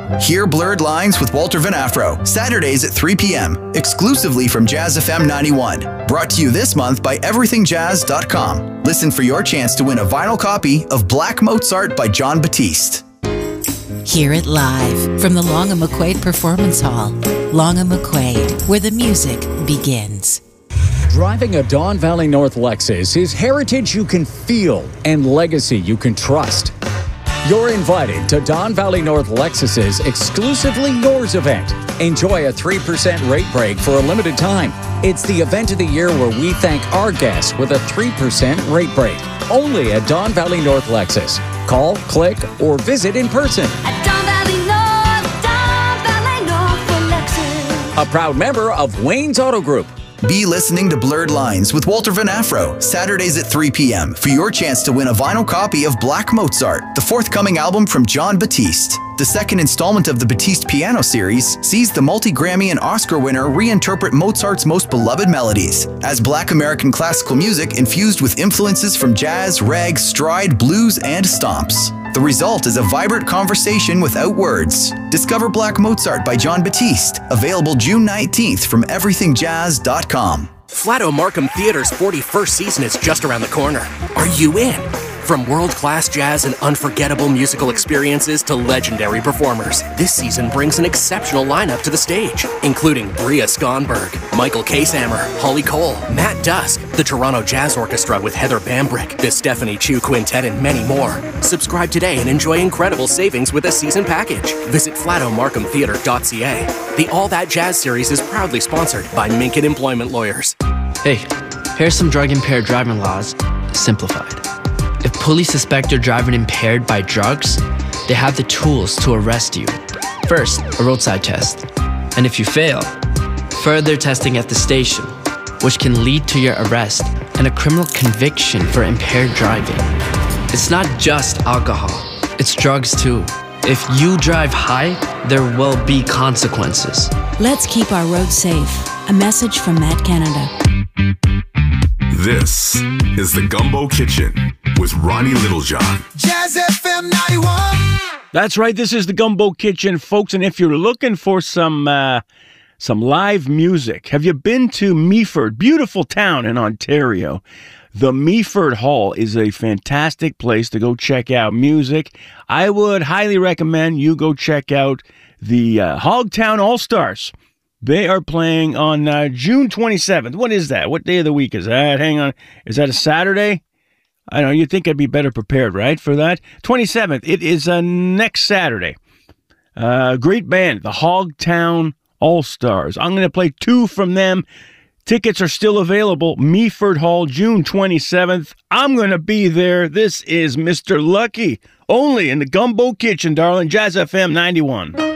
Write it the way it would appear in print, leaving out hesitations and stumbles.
Hear Blurred Lines with Walter Van Afro, Saturdays at 3 p.m., exclusively from Jazz FM 91. Brought to you this month by EverythingJazz.com. Listen for your chance to win a vinyl copy of Black Mozart by Jon Batiste. Hear it live from the Long & McQuaid Performance Hall. Long & McQuaid, where the music begins. Driving a Don Valley North Lexus is heritage you can feel and legacy you can trust. You're invited to Don Valley North Lexus's Exclusively Yours event. Enjoy a 3% rate break for a limited time. It's the event of the year where we thank our guests with a 3% rate break. Only at Don Valley North Lexus. Call, click, or visit in person. At Don Valley North for Lexus. A proud member of Wayne's Auto Group. Be listening to Blurred Lines with Walter Van Afro, Saturdays at 3 p.m. for your chance to win a vinyl copy of Black Mozart, the forthcoming album from Jon Batiste. The second installment of the Batiste Piano series sees the multi-Grammy and Oscar winner reinterpret Mozart's most beloved melodies as Black American classical music infused with influences from jazz, rag, stride, blues, and stomps. The result is a vibrant conversation without words. Discover Black Mozart by Jon Batiste, available June 19th from EverythingJazz.com. Flato Markham Theater's 41st season is just around the corner. Are you in? From world-class jazz and unforgettable musical experiences to legendary performers, this season brings an exceptional lineup to the stage, including Bria Skonberg, Michael Kasamer, Holly Cole, Matt Dusk, the Toronto Jazz Orchestra with Heather Bambrick, the Stephanie Chu Quintet, and many more. Subscribe today and enjoy incredible savings with a season package. Visit flatomarkhamtheater.ca. The All That Jazz series is proudly sponsored by Minkett Employment Lawyers. Hey, here's some drug-impaired driving laws, simplified. If police suspect you're driving impaired by drugs, they have the tools to arrest you. First, a roadside test. And if you fail, further testing at the station, which can lead to your arrest and a criminal conviction for impaired driving. It's not just alcohol, it's drugs too. If you drive high, there will be consequences. Let's keep our roads safe. A message from Matt Canada. This is the Gumbo Kitchen with Ronnie Littlejohn. Jazz FM 91. That's right. This is the Gumbo Kitchen, folks. And if you're looking for some live music, have you been to Meaford? Beautiful town in Ontario. The Meaford Hall is a fantastic place to go check out music. I would highly recommend you go check out the Hogtown All-Stars. They are playing on June 27th. What is that? What day of the week is that? Hang on. Is that a Saturday? I don't know. You'd think I'd be better prepared, right, for that? 27th. It is next Saturday. Great band, the Hogtown All-Stars. I'm going to play two from them. Tickets are still available. Meaford Hall, June 27th. I'm going to be there. This is Mr. Lucky. Only in the Gumbo Kitchen, darling. Jazz FM 91.